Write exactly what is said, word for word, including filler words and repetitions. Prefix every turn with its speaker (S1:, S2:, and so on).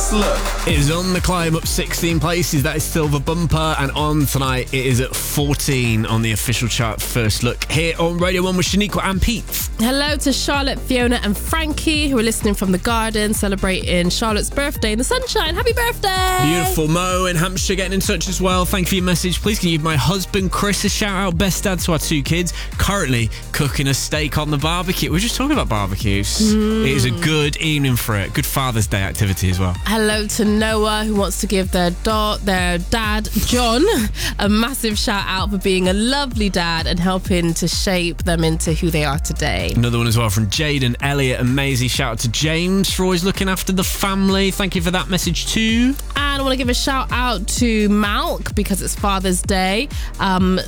S1: First Look.
S2: It is on the climb up sixteen places. That is Silver Bumper. And on tonight, it is at fourteen on the official chart First Look. Here on Radio one with Shaniqua and Pete.
S3: Hello to Charlotte, Fiona and Frankie, who are listening from the garden, celebrating Charlotte's birthday in the sunshine. Happy birthday!
S2: Beautiful. Mo in Hampshire getting in touch as well. Thank you for your message. Please can you give my husband Chris a shout out. Best dad to our two kids. Currently cooking a steak on the barbecue. We're just talking about barbecues. Mm. It is a good evening for it. Good Father's Day activity as well.
S3: Hello to Noah, who wants to give their da- their dad, John, a massive shout out for being a lovely dad and helping to shape them into who they are today.
S2: Another one as well from Jaden, Elliot and Maisie. Shout out to James for always looking after the family. Thank you for that message too.
S3: And I want to give a shout out to Malk because it's Father's Day. Um,